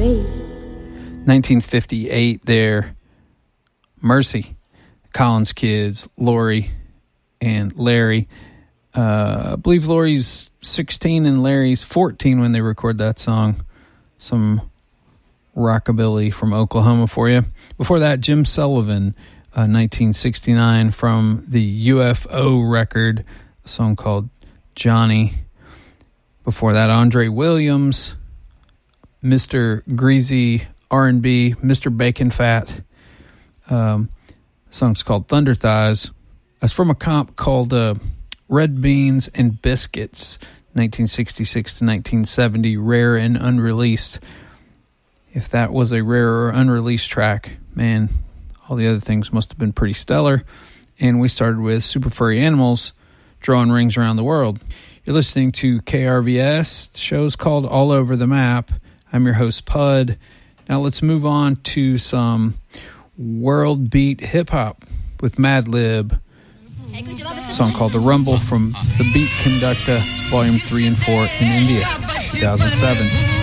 1958 there. Mercy, Collins Kids, Lori and Larry. I believe Lori's 16 and Larry's 14 when they record that song. Some rockabilly from Oklahoma for you. Before that, Jim Sullivan, 1969, from the UFO record, a song called Johnny. Before that, Andre Williams, Mr. Greasy R&B, Mr. Bacon Fat. Song's called Thunder Thighs. It's from a comp called Red Beans and Biscuits, 1966 to 1970, rare and unreleased. If that was a rare or unreleased track, man, all the other things must have been pretty stellar. And we started with Super Furry Animals, Drawing Rings Around the World. You're listening to KRVS. The show's called All Over the Map. I'm your host, Pud. Now let's move on to some world beat hip-hop with Madlib. A song called The Rumble from The Beat Conductor, Volume 3 and 4 in India, 2007.